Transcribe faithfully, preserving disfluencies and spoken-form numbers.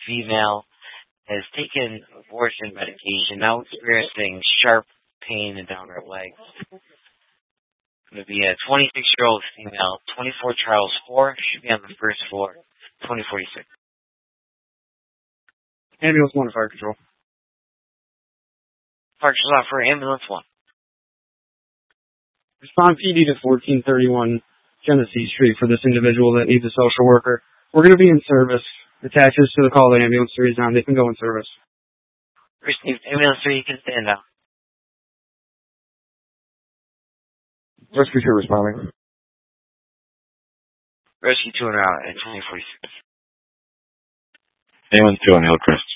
female, has taken abortion medication, now experiencing sharp pain in down her legs. It's going to be a twenty-six-year-old female, twenty-four Charles four, should be on the first floor, twenty forty-six. Ambulance one, fire control. Fire control for ambulance one. Respond P D to fourteen thirty-one Genesee Street for this individual that needs a social worker. We're going to be in service. Attaches to the call to ambulance three is down. They can go in service. Received. Ambulance three, you can stand now. Rescue two responding. Rescue two and out at twenty forty-six. Ambulance two on Hillcrest.